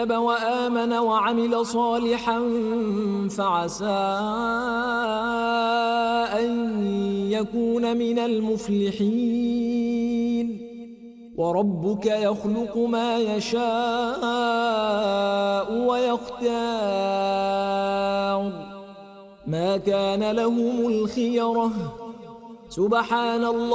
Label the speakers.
Speaker 1: وآمن وعمل صالحا فعسى أن يكون من المفلحين. وربك يخلق ما يشاء ويختار ما كان لهم الخيرة. سبحان الله.